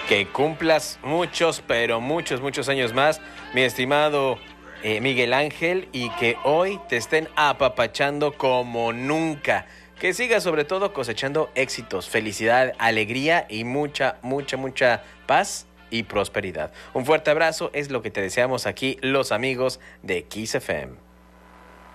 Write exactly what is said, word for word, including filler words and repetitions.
Que cumplas muchos, pero muchos, muchos años más, mi estimado eh, Miguel Ángel, y que hoy te estén apapachando como nunca. Que sigas sobre todo cosechando éxitos, felicidad, alegría y mucha, mucha, mucha paz y prosperidad. Un fuerte abrazo es lo que te deseamos aquí los amigos de Kiss F M.